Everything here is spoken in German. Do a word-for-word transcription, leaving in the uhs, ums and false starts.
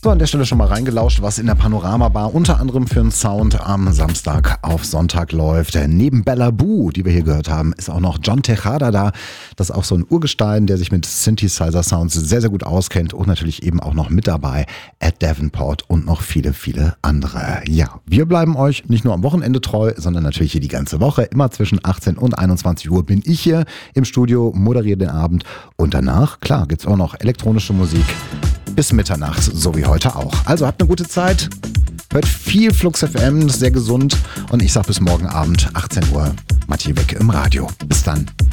So, an der Stelle schon mal reingelauscht, was in der Panorama-Bar unter anderem für einen Sound am Samstag auf Sonntag läuft. Neben Bella Boo, die wir hier gehört haben, ist auch noch John Tejada da. Das ist auch so ein Urgestein, der sich mit Synthesizer-Sounds sehr, sehr gut auskennt. Und natürlich eben auch noch mit dabei Ed Davenport und noch viele, viele andere. Ja, wir bleiben euch nicht nur am Wochenende treu, sondern natürlich hier die ganze Woche. Immer zwischen achtzehn und einundzwanzig Uhr bin ich hier im Studio, moderiere den Abend. Und danach, klar, gibt's auch noch elektronische Musik. Bis Mitternacht, so wie heute auch. Also habt eine gute Zeit, hört viel Flux F M, sehr gesund und ich sag bis morgen Abend, achtzehn Uhr, Matti Wick im Radio. Bis dann.